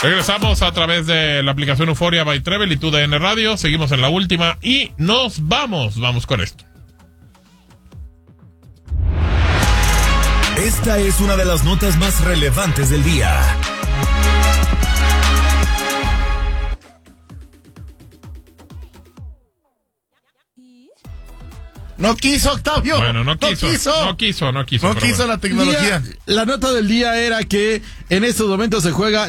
Regresamos a través de la aplicación Euforia by Travel y TUDN Radio. Seguimos en la última y nos vamos. Vamos con esto. Esta es una de las notas más relevantes del día. No quiso, Octavio. Bueno, no quiso la tecnología. La nota del día era que en estos momentos se juega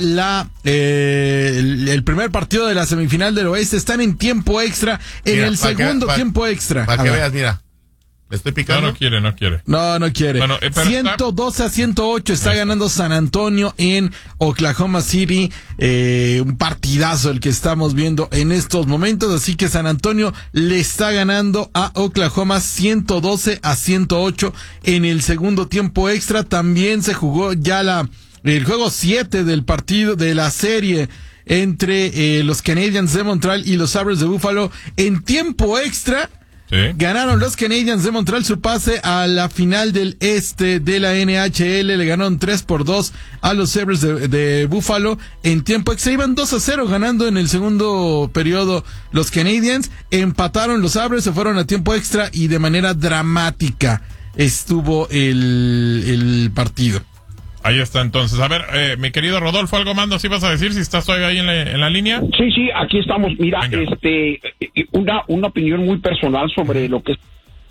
el primer partido de la semifinal del oeste. Están en tiempo extra, segundo tiempo extra. Para que veas, mira. ¿Le estoy picando? No quiere. No quiere. Bueno, 112-108 está ganando San Antonio en Oklahoma City. Un partidazo el que estamos viendo en estos momentos. Así que San Antonio le está ganando a Oklahoma 112-108 en el segundo tiempo extra. También se jugó ya el juego 7 del partido de la serie entre los Canadiens de Montreal y los Sabres de Buffalo en tiempo extra. Sí. Ganaron los Canadiens de Montreal su pase a la final del este de la NHL. Le ganaron 3-2 a los Sabres de Buffalo en tiempo extra. Iban 2-0 ganando en el segundo periodo los Canadiens. Empataron los Sabres, se fueron a tiempo extra y de manera dramática estuvo el partido. Ahí está entonces. A ver, mi querido Rodolfo, ¿algo más nos ibas a decir si estás todavía ahí en la línea? Sí, aquí estamos. Mira, una opinión muy personal sobre lo que es...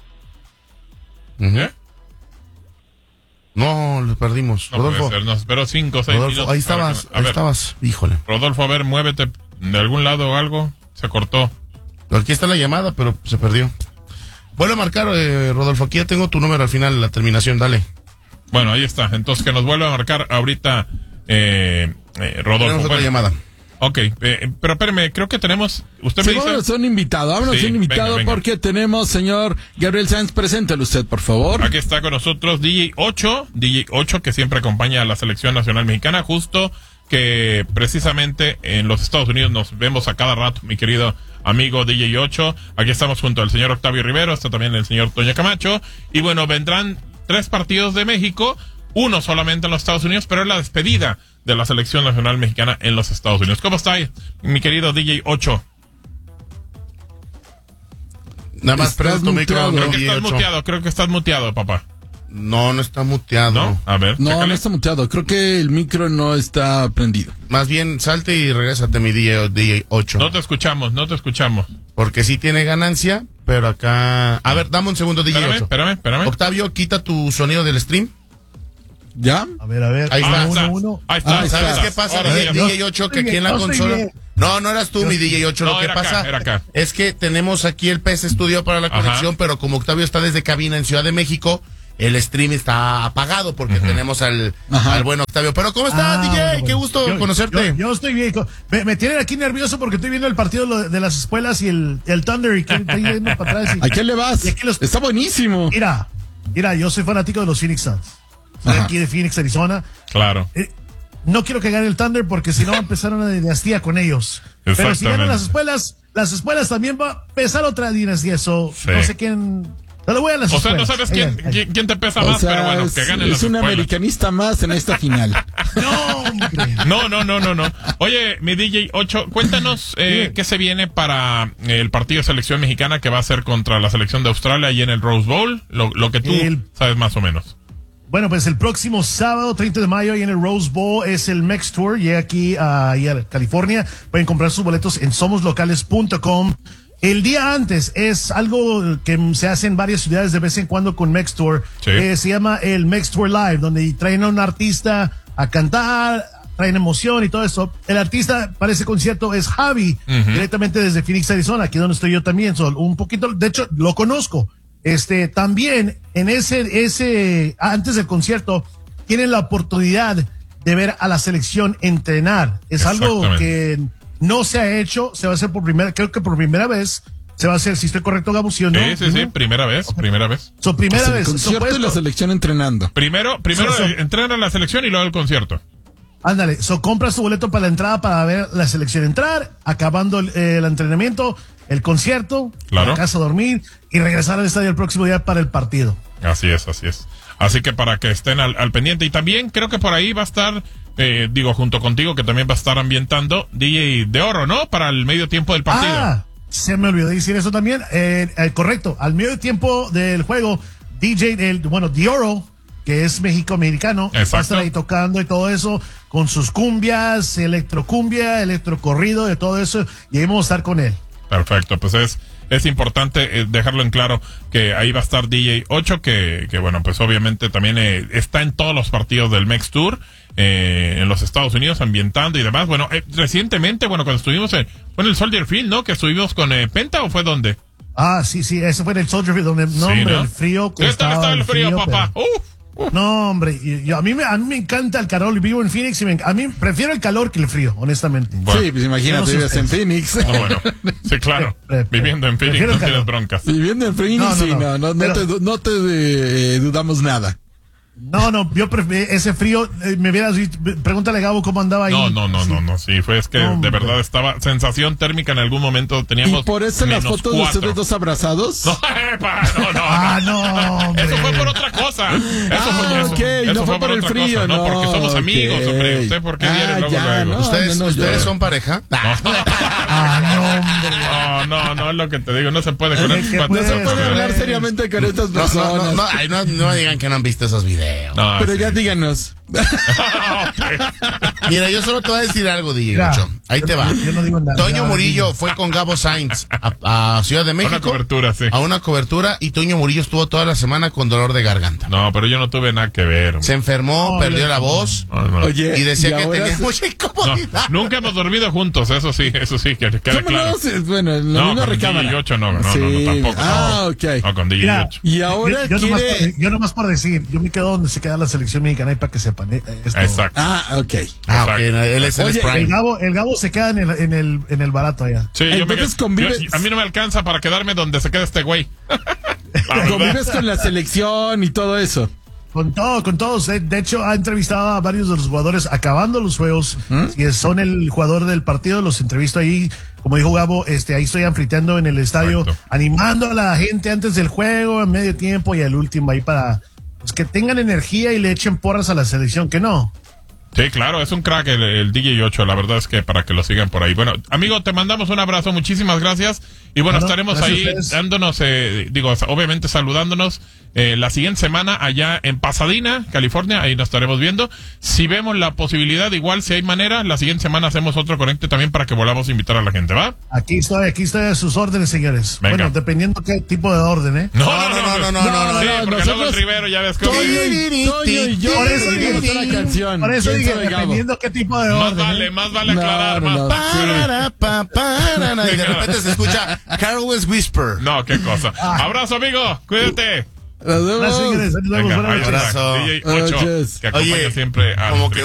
¿Eh? No, lo perdimos. No Rodolfo. puede ser, nos esperó 5 o 6 minutos. Ahí estabas. Híjole. Rodolfo, a ver, muévete de algún lado o algo. Se cortó. Aquí está la llamada, pero se perdió. Vuelve a marcar, Rodolfo. Aquí ya tengo tu número al final, la terminación. Dale. Bueno, ahí está. Entonces, que nos vuelva a marcar ahorita Rodolfo. Tenemos otra llamada. Ok, pero espérame, creo que tenemos... Usted me dice... Vámonos a un invitado, venga. Porque tenemos, señor Gabriel Sáenz, preséntelo usted, por favor. Aquí está con nosotros DJ 8, que siempre acompaña a la selección nacional mexicana, justo que precisamente en los Estados Unidos nos vemos a cada rato, mi querido amigo DJ 8. Aquí estamos junto al señor Octavio Rivero, está también el señor Toño Camacho, y bueno, vendrán 3 partidos de México, uno solamente en los Estados Unidos, pero es la despedida de la selección nacional mexicana en los Estados Unidos. ¿Cómo está ahí, mi querido DJ 8? Nada más presta tu micro. Creo que estás muteado, papá. No está muteado. ¿No? A ver, no está muteado. Creo que el micro no está prendido. Más bien, salte y regrésate, mi DJ 8. No te escuchamos. Porque sí tiene ganancia, pero acá... A ver, dame un segundo, DJ 8. Espérame. Octavio, quita tu sonido del stream. ¿Ya? A ver. Ahí está. Ahí está. ¿Sabes qué pasa, DJ 8? Que aquí en la consola... No eras tú, mi DJ 8. Lo que pasa es que tenemos aquí el PS Studio para la conexión, pero como Octavio está desde cabina en Ciudad de México, el stream está apagado porque tenemos al buen Octavio. Pero ¿cómo estás, DJ? Bueno. Qué gusto conocerte. Yo estoy bien. Me tienen aquí nervioso porque estoy viendo el partido de las escuelas y el Thunder y que estoy yendo para atrás. ¿A quién le vas? Está buenísimo. Mira, yo soy fanático de los Phoenix Suns. Soy aquí de Phoenix, Arizona. Claro. No quiero que gane el Thunder porque si no va a empezar una dinastía con ellos. Pero si ganan las escuelas también va a empezar otra dinastía. No sé quién... No le voy a las escuelas. No sabes quién te pesa más, pero bueno, que gane las escuelas. Es un americanista más en esta final. No. Oye, mi DJ 8, cuéntanos qué se viene para el partido de selección mexicana que va a ser contra la selección de Australia y en el Rose Bowl, lo que tú sabes más o menos. Bueno, pues el próximo sábado, 30 de mayo, ahí en el Rose Bowl, es el Mex Tour. Llega aquí a California. Pueden comprar sus boletos en somoslocales.com. El día antes es algo que se hace en varias ciudades de vez en cuando con Mex Tour. Sí. Se llama el Mex Tour Live, donde traen a un artista a cantar, traen emoción y todo eso. El artista para ese concierto es Javi, directamente desde Phoenix, Arizona, aquí donde estoy yo también. Un poquito, de hecho, lo conozco. También en ese antes del concierto tienen la oportunidad de ver a la selección entrenar. Es algo que no se ha hecho, se va a hacer creo que por primera vez se va a hacer, si estoy correcto, Gabo, ¿sí o no? Sí, primera vez. Primera vez. El concierto y la selección entrenando. Primero entrenan la selección y luego el concierto. Ándale, compras tu boleto para la entrada para ver la selección entrar, acabando el entrenamiento, el concierto, a la casa a dormir y regresar al estadio el próximo día para el partido. Así es. Así que para que estén al pendiente. Y también creo que por ahí va a estar junto contigo, que también va a estar ambientando DJ de Oro, ¿no? Para el medio tiempo del partido. Se me olvidó decir eso también. Correcto, al medio tiempo del juego, DJ de Oro, que es México-americano, va a estar ahí tocando y todo eso, con sus cumbias, electrocumbia, electrocorrido, de todo eso, y ahí vamos a estar con él. Perfecto, pues es importante dejarlo en claro que ahí va a estar DJ 8, que bueno, pues obviamente también está en todos los partidos del Mex Tour en los Estados Unidos, ambientando y demás. Bueno, recientemente, cuando estuvimos fue en el Soldier Field, ¿no? Que estuvimos con Penta, ¿o fue dónde? Sí, eso fue en el Soldier Field, donde, el frío. ¿Qué tal está el frío, papá? No, hombre, a mí me encanta el calor, vivo en Phoenix y a mí prefiero el calor que el frío, honestamente. Bueno, sí, pues imagínate, vives en Phoenix. Bueno, sí, claro, viviendo en Phoenix no tienes broncas. Viviendo en Phoenix, no te dudamos nada. No, yo prefiero ese frío, pregúntale a Gabo cómo andaba ahí. No, sí, es que de verdad estaba sensación térmica en algún momento, teníamos. ¿Y por eso las fotos de ustedes dos abrazados? No. No, eso fue por otra cosa. Eso fue por el frío, cosa, no, porque somos amigos, hombre. ¿Usted por qué viene luego? ¿Ustedes son pareja? No, es lo que te digo, no se puede con no se puede hablar seriamente con estas personas. No digan que no han visto esos videos. Pero ya díganos. Mira, yo solo te voy a decir algo, DJ Ocho. Ahí te va. Yo no digo nada. Toño Murillo fue con Gabo Sainz a Ciudad de México. A una cobertura, y Toño Murillo estuvo toda la semana con dolor de garganta. No, pero yo no tuve nada que ver. Se enfermó, perdió la voz. Oye, y decía que tenía mucha incomodidad. Nunca hemos dormido juntos, eso sí, que quede claro. Bueno, en la misma recámara. DJ 8 no, tampoco. Ok. No, con DJ 8. Y ahora yo nomás por decir, yo me quedo donde se queda la selección mexicana y para que sepan. Exacto. Ok. Él es el Gabo se queda en el barato allá. Sí, a mí no me alcanza para quedarme donde se queda este güey. Convives con la selección y todo eso. Con todos. De hecho, ha entrevistado a varios de los jugadores acabando los juegos. Y son el jugador del partido, los entrevisto ahí. Como dijo Gabo, ahí estoy anfriteando en el estadio, animando a la gente antes del juego, en medio tiempo y al último ahí para que tengan energía y le echen porras a la selección, que no. Sí, claro, es un crack el DJ 8, la verdad es que para que lo sigan por ahí. Bueno, amigo, te mandamos un abrazo, muchísimas gracias. Y bueno, estaremos ahí dándonos, obviamente saludándonos la siguiente semana allá en Pasadena, California, ahí nos estaremos viendo. Si vemos la posibilidad, igual si hay manera, la siguiente semana hacemos otro conecte también para que volvamos a invitar a la gente, ¿va? Aquí estoy a sus órdenes, señores. Venga. Bueno, dependiendo qué tipo de orden, ¿eh? No. Sí, porque luego el Rivero ya ves cómo. Toño y yo. Por eso dije, dependiendo qué tipo de orden. Más vale aclarar. Y de repente se escucha Carol's Whisper. No, qué cosa. Abrazo, amigo. Cuídate. Nos vemos. Gracias, señores. Abrazo. DJ 8, que acompaña siempre a